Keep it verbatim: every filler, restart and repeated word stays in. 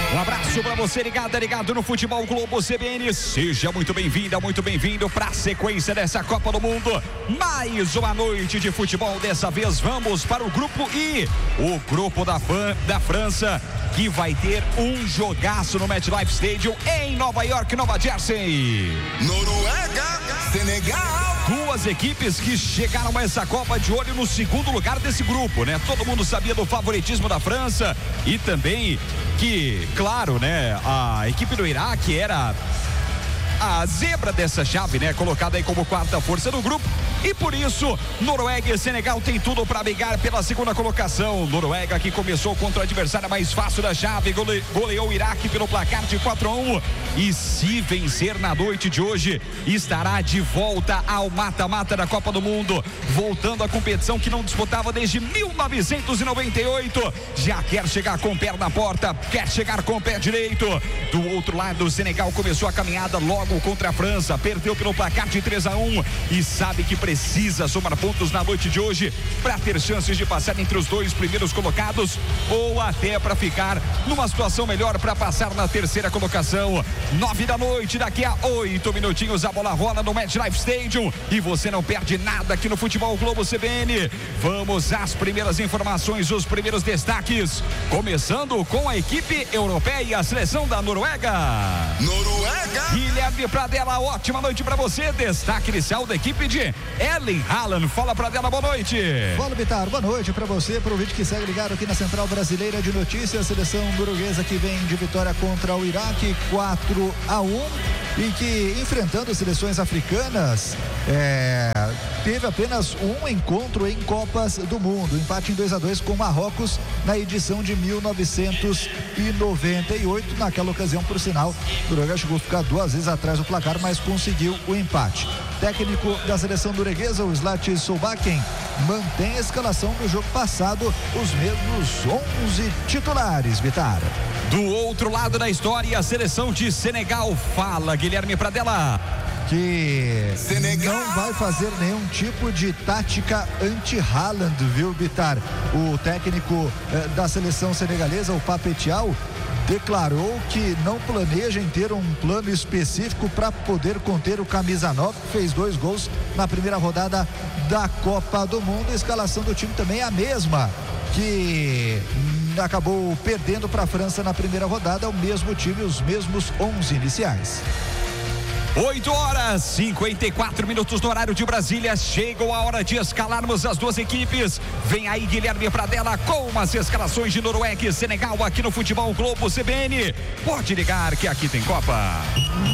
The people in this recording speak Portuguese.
Um abraço para você ligado, ligado no Futebol Globo C B N. Seja muito bem-vinda, muito bem-vindo para a sequência dessa Copa do Mundo. Mais uma noite de futebol. Dessa vez vamos para o grupo I, o grupo da, da França, que vai ter um jogaço no MetLife Stadium em Nova York, Nova Jersey. Noruega, Senegal. Duas equipes que chegaram a essa Copa de olho no segundo lugar desse grupo, né? Todo mundo sabia do favoritismo da França e também que, claro, né, a equipe do Iraque era a zebra dessa chave, né? Colocada aí como quarta força do grupo. E por isso, Noruega e Senegal tem tudo para brigar pela segunda colocação. Noruega, que começou contra o adversário mais fácil da chave, gole, goleou o Iraque pelo placar de quatro a um. E se vencer na noite de hoje, estará de volta ao mata-mata da Copa do Mundo, voltando à competição que não disputava desde mil novecentos e noventa e oito. Já quer chegar com o pé na porta, quer chegar com o pé direito. Do outro lado, o Senegal começou a caminhada logo contra a França, perdeu pelo placar de três a um e sabe que precisa somar pontos na noite de hoje para ter chances de passar entre os dois primeiros colocados ou até para ficar numa situação melhor para passar na terceira colocação. Nove da noite, daqui a oito minutinhos a bola rola no MetLife Stadium e você não perde nada aqui no Futebol Globo C B N. Vamos às primeiras informações, os primeiros destaques, começando com a equipe europeia e a seleção da Noruega. Noruega. Guilherme Pradella, ótima noite pra você. Destaque inicial da equipe de Erling Haaland. Fala, Pradella, boa noite. Fala, Bitar, boa noite pra você, pro vídeo que segue ligado aqui na Central Brasileira de Notícias. A seleção norueguesa que vem de vitória contra o Iraque, quatro a um, e que, enfrentando as seleções africanas, é, teve apenas um encontro em Copas do Mundo. Empate em dois a dois com Marrocos na edição de mil novecentos e noventa e oito. Naquela ocasião, por sinal, a Noruega chegou a ficar duas vezes atrás do placar, mas conseguiu o empate. Técnico da seleção norueguesa, o Zlatan Solbakken, mantém a escalação do jogo passado, os mesmos onze titulares, Vitar. Do outro lado da história, a seleção de Senegal. Fala, Guilherme Pradella. Que Senegal não vai fazer nenhum tipo de tática anti-Haaland, viu, Bitar? O técnico eh, da seleção senegalesa, o Papetial, declarou que não planeja em ter um plano específico para poder conter o camisa nove, que fez dois gols na primeira rodada da Copa do Mundo. A escalação do time também é a mesma que acabou perdendo para a França na primeira rodada, é o mesmo time, os mesmos onze iniciais. oito horas, cinquenta e quatro minutos no horário de Brasília. Chegou a hora de escalarmos as duas equipes. Vem aí Guilherme Pradella com as escalações de Noruega e Senegal aqui no Futebol Globo C B N. Pode ligar que aqui tem Copa.